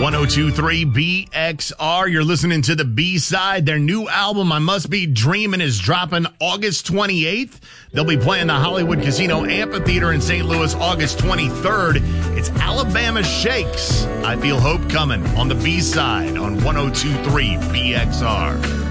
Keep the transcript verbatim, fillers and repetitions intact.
one oh two point three B X R. You're listening to the B-side. Their new album, I Must Be Dreamin', is dropping August twenty-eighth. They'll be playing the Hollywood Casino Amphitheater in Saint Louis August twenty-third. It's Alabama Shakes. I Feel Hope Coming on the B-side on one oh two point three B X R.